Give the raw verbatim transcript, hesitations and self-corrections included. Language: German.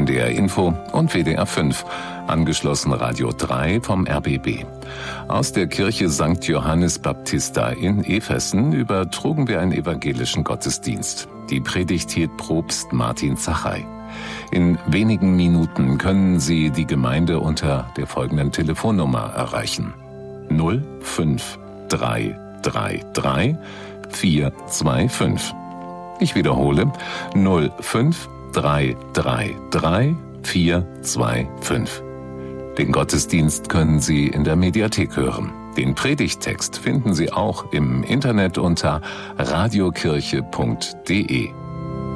D R Info und W D R fünf, angeschlossen Radio drei vom R B B. Aus der Kirche Sankt Johannes Baptista in Efessen übertrugen wir einen evangelischen Gottesdienst. Die Predigt hielt Propst Martin Zachey. In wenigen Minuten können Sie die Gemeinde unter der folgenden Telefonnummer erreichen: null fünf drei drei drei vier zwei fünf. Ich wiederhole: null fünf drei drei drei vier zwei fünf. Den Gottesdienst können Sie in der Mediathek hören. Den Predigttext finden Sie auch im Internet unter radiokirche punkt de.